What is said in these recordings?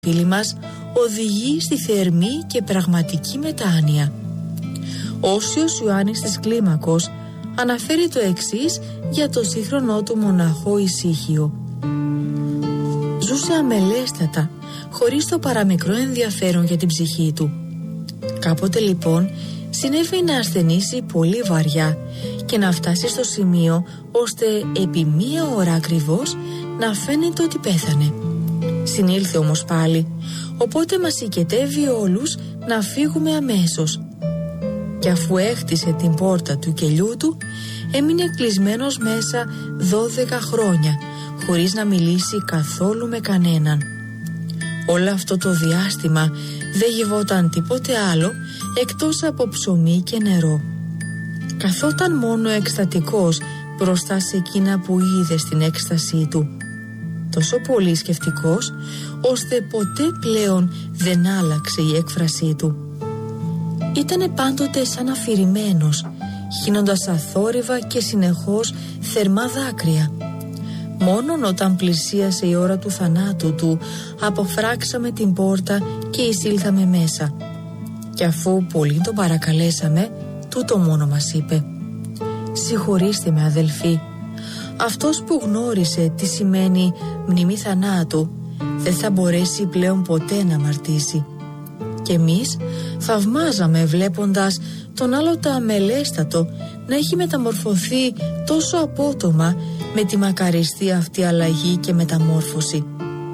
φίλη μας οδηγεί στη θερμή και πραγματική μετάνοια. Ο Όσιος Ιωάννης της Κλίμακος αναφέρει το εξής για το σύγχρονό του μοναχό Ησύχιο. Ζούσε αμελέστατα, χωρίς το παραμικρό ενδιαφέρον για την ψυχή του. Κάποτε λοιπόν συνέβη να ασθενήσει πολύ βαριά και να φτάσει στο σημείο ώστε επί 1 ώρα ακριβώς να φαίνεται ότι πέθανε. Συνήλθε όμως πάλι, οπότε μας συγκετεύει όλους να φύγουμε αμέσως. Και αφού έχτισε την πόρτα του κελιού του, έμεινε κλεισμένος μέσα 12 χρόνια, χωρίς να μιλήσει καθόλου με κανέναν. Όλο αυτό το διάστημα δεν γευόταν τίποτε άλλο εκτός από ψωμί και νερό. Καθόταν μόνο εκστατικός μπροστά σε εκείνα που είδε στην έκστασή του. Τόσο πολύ σκεφτικός, ώστε ποτέ πλέον δεν άλλαξε η έκφρασή του. Ήτανε πάντοτε σαν αφηρημένος, χύνοντας αθόρυβα και συνεχώς θερμά δάκρυα. Μόνον όταν πλησίασε η ώρα του θανάτου του, αποφράξαμε την πόρτα και εισήλθαμε μέσα. Και αφού πολύ τον παρακαλέσαμε, τούτο μόνο μας είπε: «Συγχωρήστε με, αδελφοί, αυτός που γνώρισε τι σημαίνει μνημή θανάτου δεν θα μπορέσει πλέον ποτέ να αμαρτήσει». Και εμείς θαυμάζαμε βλέποντας τον άλλοτε αμελέστατο να έχει μεταμορφωθεί τόσο απότομα με τη μακαριστή αυτή αλλαγή και μεταμόρφωση.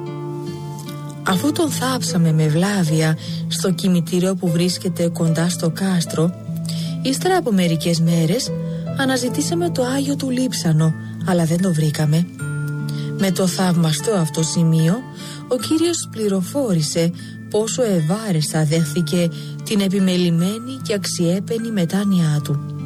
Αφού τον θάψαμε με βλάβεια στο κημητήριο που βρίσκεται κοντά στο κάστρο, ύστερα από μερικές μέρες αναζητήσαμε το Άγιο του Λείψανο, αλλά δεν το βρήκαμε. Με το θαυμαστό αυτό σημείο, ο Κύριος πληροφόρησε πόσο ευάρεστα δέχθηκε την επιμελημένη και αξιέπαινη μετάνοιά του.